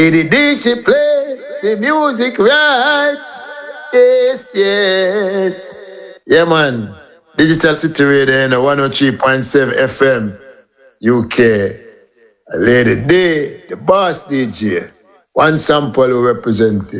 Lady D, she play the music right. Yes, yes. Yeah, man. Digital City Radio, 103.7 FM, UK. Lady D, the boss DJ. One sample will represent it.